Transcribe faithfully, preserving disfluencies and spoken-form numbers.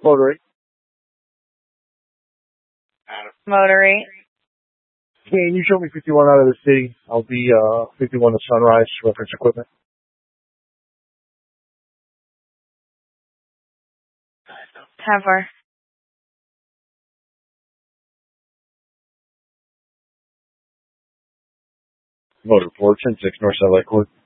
Motor eight. Motor eight. Can you show me fifty-one out of the city? I'll be uh, fifty-one to Sunrise, reference equipment. How far? Motor four, ten six North Side Court.